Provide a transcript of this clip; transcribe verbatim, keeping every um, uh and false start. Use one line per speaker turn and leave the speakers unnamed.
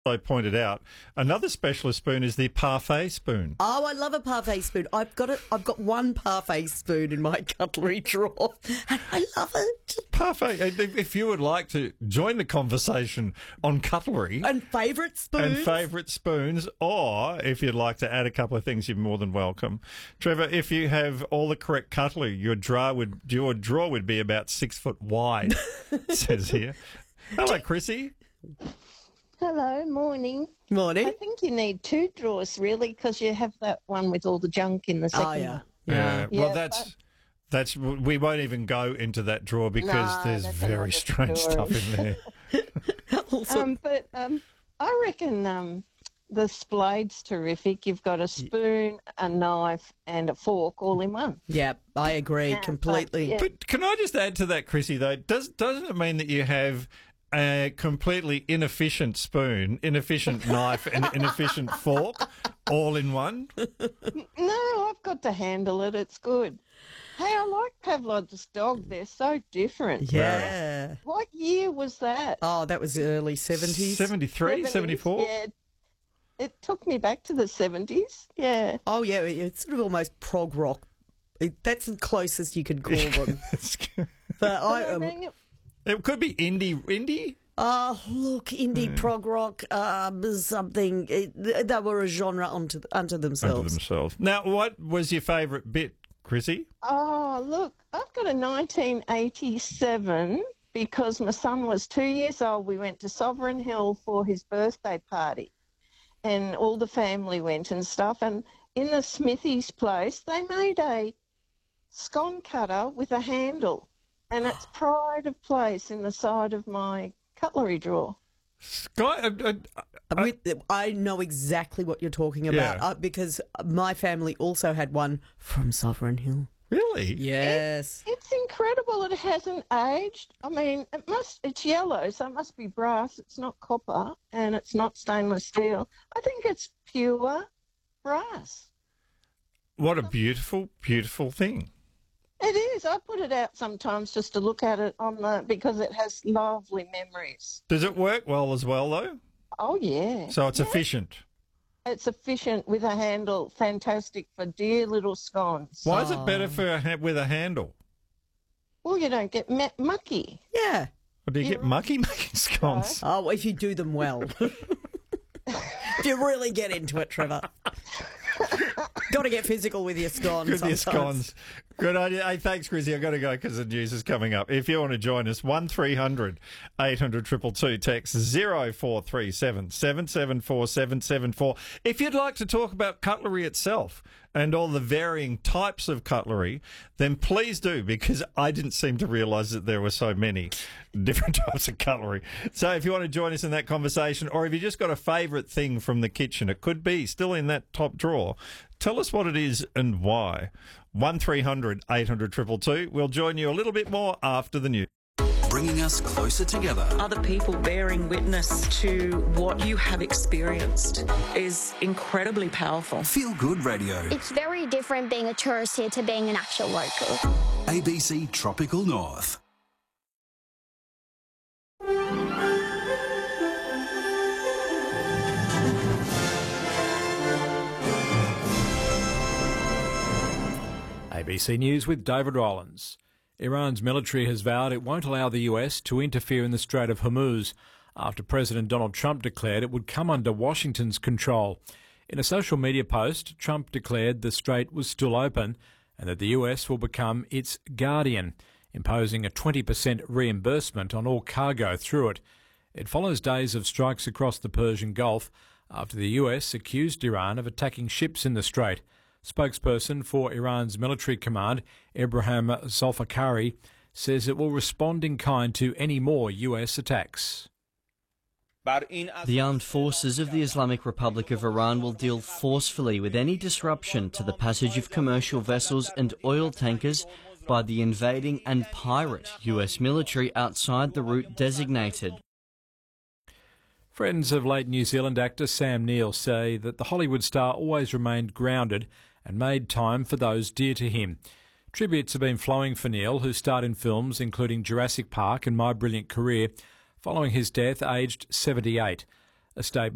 I pointed out, another specialist spoon is the parfait spoon.
Oh, I love a parfait spoon. I've got it. I've got one parfait spoon in my cutlery drawer, and I love it.
Parfait. If you would like to join the conversation on cutlery
and favourite spoons,
and favourite spoons, or if you'd like to add a couple of things, you're more than welcome. Trevor, if you have all the correct cutlery, your drawer would your drawer would be about six foot wide. It says here. Hello, Chrissy.
Hello, morning.
Morning.
I think you need two drawers, really, because you have that one with all the junk in the second
Oh, yeah.
one.
Yeah.
Yeah,
Well, that's
but-
that's we won't even go into that drawer because
No,
there's
that's
very
another
strange
story.
stuff in there.
Also,
Um, but um, I reckon um, the Splade's terrific. You've got a spoon, a knife, and a fork all in one.
yeah, I agree
Yeah,
completely.
yeah.
But can I just add to that, Chrissy? Though, does doesn't it mean that you have a completely inefficient spoon, inefficient knife, and inefficient fork all in one?
No, I've got to handle it. It's good. Hey, I like Pavlov's dog. They're so different.
Yeah.
What year was that?
Oh, that was early seventies.
seventy-three, seventy-four?
Yeah. It took me back to the seventies. Yeah.
Oh, yeah, it's sort of almost prog rock. It, that's the closest you could call them. But I,
I
um,
mean, it-
It could be indie. Indie?
oh, look, indie prog rock, um, something. It, they were a genre unto unto themselves.
Unto themselves. Now, what was your favourite bit, Chrissy?
Oh, look, I've got a nineteen eighty-seven because my son was two years old. We went to Sovereign Hill for his birthday party and all the family went and stuff. And in the Smithy's place, they made a scone cutter with a handle and it's pride of place in the side of my cutlery drawer.
Sky, uh, uh,
Uh, with- I know exactly what you're talking about
Yeah.
uh, because my family also had one from Sovereign Hill.
really?
Yes.
It's incredible. It hasn't aged. I mean, it must. It's yellow, so it must be brass. It's not copper, and it's not stainless steel. I think it's pure brass.
What a beautiful, beautiful thing.
It is. I put it out sometimes just to look at it on the because it has lovely memories.
Does it work well as well, though?
Oh yeah.
So it's efficient.
It's efficient with a handle. Fantastic for dear little scones.
Why is it better
Oh.
for a ha- with a handle?
Well, you don't get ma- mucky.
Yeah.
Or do you
You're
get
right.
mucky making scones?
Oh, if you do them well. If you really get into it, Trevor. Got to get physical with your scones.
With your
sometimes.
scones. Good idea. Hey, thanks, Chrissy. I've got to go because the news is coming up. If you want to join us, one three hundred eight hundred two two two, text zero four three seven seven seven four seven seven four. If you'd like to talk about cutlery itself and all the varying types of cutlery, then please do, because I didn't seem to realise that there were so many different types of cutlery. So if you want to join us in that conversation, or if you just got a favourite thing from the kitchen, it could be still in that top drawer, tell us what it is and why. one three hundred eight hundred two two two. We'll join you a little bit more after the news.
Bringing us closer together.
Other people bearing witness to what you have experienced is incredibly powerful.
Feel Good Radio.
It's very different being a tourist here to being an actual local.
A B C Tropical North.
A B C News with David Rollins. Iran's military has vowed it won't allow the U S to interfere in the Strait of Hormuz after President Donald Trump declared it would come under Washington's control. In a social media post, Trump declared the strait was still open and that the U S will become its guardian, imposing a twenty percent reimbursement on all cargo through it. It follows days of strikes across the Persian Gulf after the U S accused Iran of attacking ships in the strait. Spokesperson for Iran's military command, Ibrahim Zolfikari, says it will respond in kind to any more U S attacks.
The armed forces of the Islamic Republic of Iran will deal forcefully with any disruption to the passage of commercial vessels and oil tankers by the invading and pirate U S military outside the route designated.
Friends of late New Zealand actor Sam Neill say that the Hollywood star always remained grounded and made time for those dear to him. Tributes have been flowing for Neill, who starred in films including Jurassic Park and My Brilliant Career, following his death aged seventy-eight. A statement